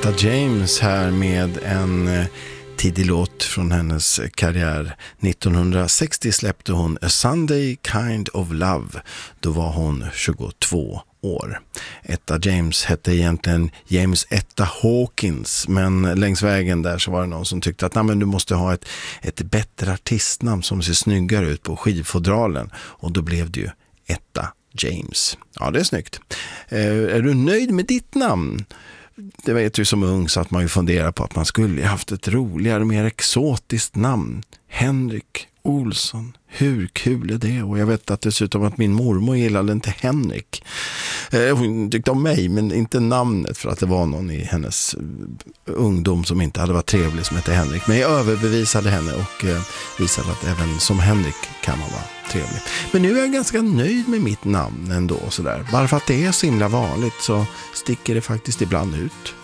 Etta James här med en tidig låt från hennes karriär. 1960 släppte hon A Sunday Kind of Love. Då var hon 22 år. Etta James hette egentligen James Etta Hawkins, men längs vägen där så var det någon som tyckte att men du måste ha ett bättre artistnamn som ser snyggare ut på skivfodralen, och då blev det ju Etta James. Ja, det är snyggt. Är du nöjd med ditt namn? Det vet ju som ung så att man ju funderar på att man skulle haft ett roligare, mer exotiskt namn. Henrik Olsson. Hur kul är det? Och jag vet att dessutom att min mormor gillade inte Henrik. Hon tyckte om mig, men inte namnet, för att det var någon i hennes ungdom som inte hade varit trevlig som hette Henrik. Men jag överbevisade henne och visade att även som Henrik kan man vara trevlig. Men nu är jag ganska nöjd med mitt namn ändå. Sådär. Bara för att det är så himla vanligt så sticker det faktiskt ibland ut.